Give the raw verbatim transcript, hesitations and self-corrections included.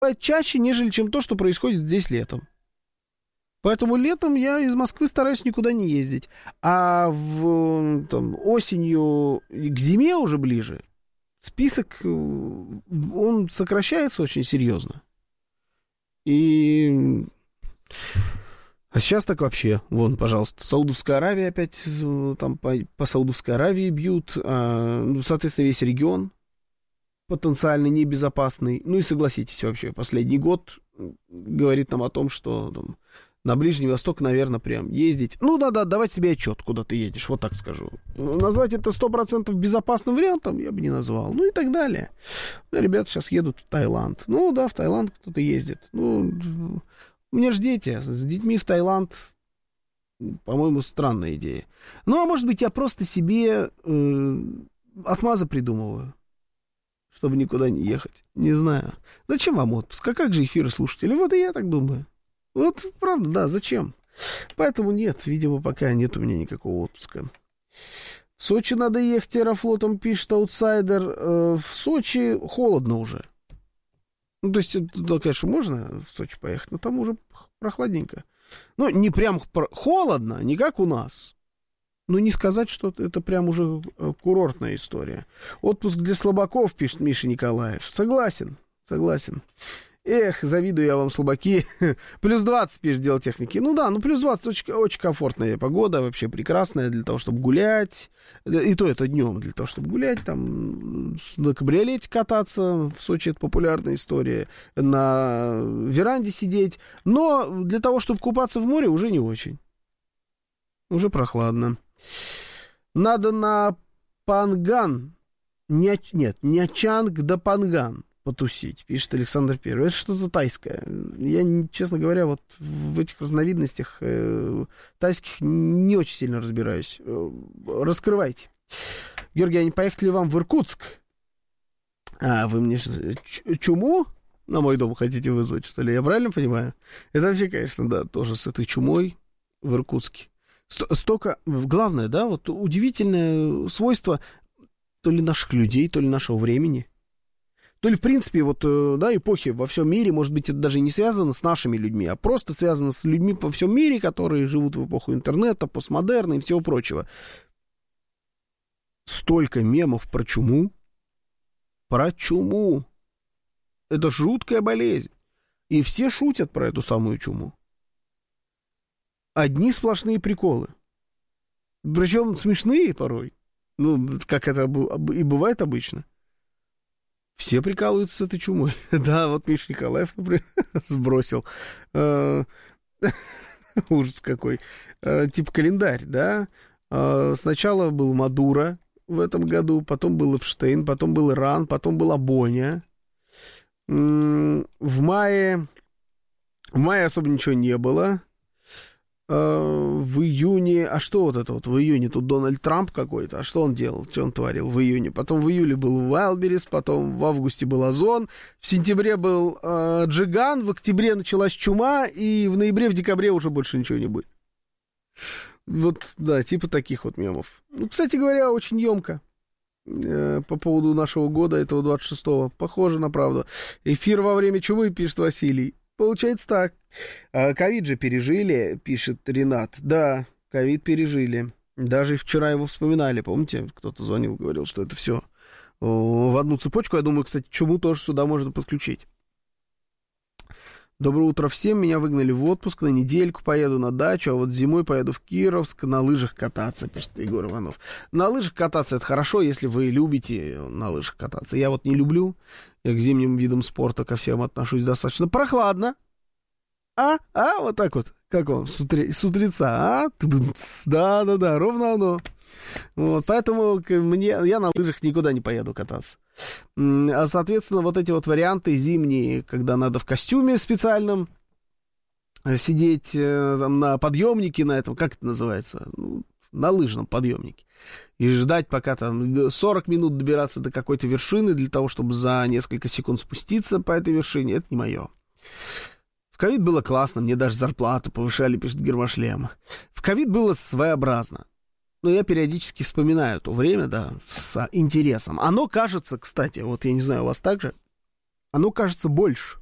чаще, нежели чем то, что происходит здесь летом. Поэтому летом я из Москвы стараюсь никуда не ездить. А в, там, осенью к зиме уже ближе список, он сокращается очень серьезно. И... А сейчас так вообще. Вон, пожалуйста, Саудовская Аравия опять, там по, по Саудовской Аравии бьют. А, ну, соответственно, весь регион потенциально небезопасный. Ну и согласитесь, вообще, последний год говорит нам о том, что там, на Ближний Восток, наверное, прям ездить. Ну да-да, давать себе отчет, куда ты едешь, вот так скажу. Ну, назвать это сто процентов безопасным вариантом я бы не назвал. Ну и так далее. Ну, ребята сейчас едут в Таиланд. Ну да, в Таиланд кто-то ездит. Ну, у меня же дети. С детьми в Таиланд, по-моему, странная идея. Ну, а может быть, я просто себе э, отмазы придумываю, чтобы никуда не ехать. Не знаю. Зачем вам отпуск? А как же эфиры слушателей? Вот и я так думаю. Вот, правда, да, зачем? Поэтому нет, видимо, пока нет у меня никакого отпуска. В Сочи надо ехать аэрофлотом, пишет аутсайдер. Э, в Сочи холодно уже. Ну, то есть, туда, конечно, можно в Сочи поехать, но там уже прохладненько. Ну, не прям холодно, не как у нас. Ну, не сказать, что это прям уже курортная история. Отпуск для слабаков, пишет Миша Николаев. Согласен, согласен. Эх, завидую я вам, слабаки. Плюс двадцать, пишет дело техники. Ну да, ну плюс двадцать очень, очень комфортная погода, вообще прекрасная для того, чтобы гулять. И то это днем, для того, чтобы гулять, там, на кабриолете кататься. В Сочи это популярная история. На веранде сидеть. Но для того, чтобы купаться в море, уже не очень. Уже прохладно. Надо на Панган. Не, нет, не Чанг, да Панган потусить, пишет Александр Первый. Это что-то тайское. Я, честно говоря, вот в этих разновидностях э, тайских не очень сильно разбираюсь. Э, раскрывайте. Георгий, а не поехали ли вам в Иркутск? А, вы мне чуму на мой дом хотите вызвать, что ли? Я правильно понимаю? Это вообще, конечно, да, тоже с этой чумой в Иркутске. Столько... Главное, да, вот удивительное свойство то ли наших людей, то ли нашего времени. То ли, в принципе, вот, да, эпохи во всем мире, может быть, это даже не связано с нашими людьми, а просто связано с людьми по всем мире, которые живут в эпоху интернета, постмодерна и всего прочего. Столько мемов про чуму. Про чуму. Это жуткая болезнь. И все шутят про эту самую чуму. Одни сплошные приколы. Причем смешные порой. Ну, как это и бывает обычно. Все прикалываются с этой чумой. Да, вот Миша Николаев, например, сбросил. Ужас какой. Типа календарь, да? Сначала был Мадуро в этом году, потом был Эпштейн, потом был Иран, потом была Боня. В мае... В мае особо ничего не было. В июне... А что вот это вот в июне? Тут Дональд Трамп какой-то. А что он делал? Что он творил в июне? Потом в июле был Вайлдберрис, потом в августе был Озон, в сентябре был э, Джиган, в октябре началась чума, и в ноябре, в декабре уже больше ничего не будет. Вот, да, типа таких вот мемов. Ну, кстати говоря, очень емко э, по поводу нашего года, этого двадцать шестого. Похоже на правду. Эфир во время чумы, пишет Василий. Получается так. Ковид же пережили, пишет Ренат. Да, ковид пережили. Даже вчера его вспоминали, помните? Кто-то звонил, говорил, что это все в одну цепочку. Я думаю, кстати, чуму тоже сюда можно подключить. Доброе утро всем. Меня выгнали в отпуск. На недельку поеду на дачу, а вот зимой поеду в Кировск на лыжах кататься, пишет Егор Иванов. На лыжах кататься это хорошо, если вы любите на лыжах кататься. Я вот не люблю. Я к зимним видам спорта ко всем отношусь достаточно прохладно. А? А? Вот так вот. Как он? С, утре... с утреца. А? Да-да-да, ровно оно. Вот, поэтому мне... я на лыжах никуда не поеду кататься. А, соответственно, вот эти вот варианты зимние, когда надо в костюме специальном сидеть там, на подъемнике, на этом, как это называется? Ну, на лыжном подъемнике. И ждать, пока там сорок минут добираться до какой-то вершины для того, чтобы за несколько секунд спуститься по этой вершине, это не мое. В ковид было классно, мне даже зарплату повышали, пишет Гермошлем. В ковид было своеобразно. Но я периодически вспоминаю то время, да, с интересом. Оно кажется, кстати, вот я не знаю, у вас так же, оно кажется больше.